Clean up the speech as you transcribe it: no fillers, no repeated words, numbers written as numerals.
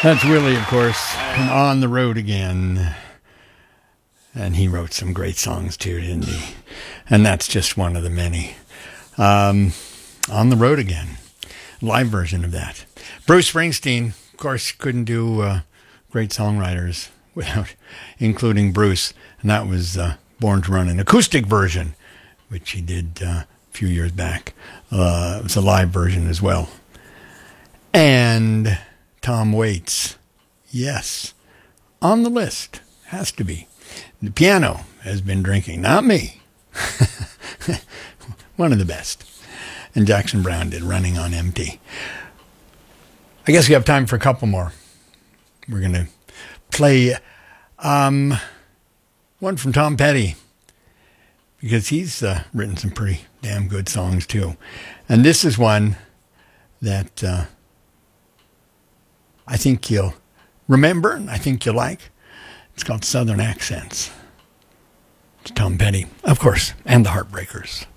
That's Willie, of course, and On the Road Again. And he wrote some great songs too, didn't he? And that's just one of the many. On the Road Again, live version of that. Bruce Springsteen, of course, couldn't do great songwriters without including Bruce. And that was Born to Run, an acoustic version, which he did a few years back. It was a live version as well. And Tom Waits, yes, on the list, has to be. The piano has been drinking, not me. One of the best. And Jackson Browne did Running on Empty. I guess we have time for a couple more. We're going to play one from Tom Petty, because he's written some pretty damn good songs too. And this is one that I think you'll remember, and I think you'll like. It's called Southern Accents. It's Tom Petty, of course, and the Heartbreakers.